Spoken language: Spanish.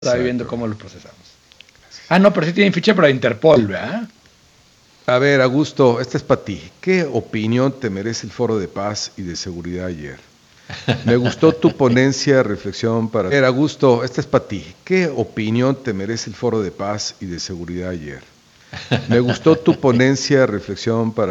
Estaba viendo cómo lo procesamos. Ah, no, pero sí tienen ficha para Interpol, ¿verdad? A ver, Augusto, esta es para ti. ¿Qué opinión te merece el Foro de Paz y de Seguridad ayer? Me gustó tu ponencia, reflexión para... A ver, Augusto, esta es para ti. ¿Qué opinión te merece el Foro de Paz y de Seguridad ayer? Me gustó tu ponencia, reflexión para...